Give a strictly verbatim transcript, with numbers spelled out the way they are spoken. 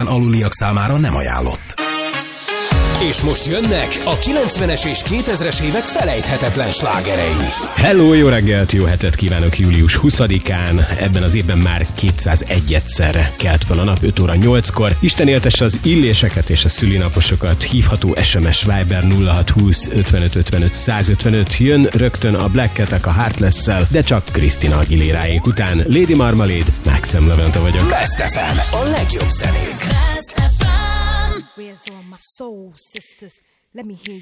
aluliak számára nem ajánlott. És most jönnek a kilencvenes és kétezres évek felejthetetlen slágerei. Hello, jó reggelt, jó hetet kívánok július huszadikán. Ebben az évben már kétszázegyedszerre kelt fel a nap öt óra nyolckor. Isten éltesse az illéseket és a szülinaposokat. Hívható es em es Viber nulla hat húsz ötvenöt ötvenöt százötvenöt. Jön rögtön a Black Cat a Heartless-szel, de csak Krisztina az Iléráék után. Lady Marmalade, Maxim Levente vagyok. Best ef em, a legjobb zenék. Best ef em. Where's all my soul sisters? Let me hear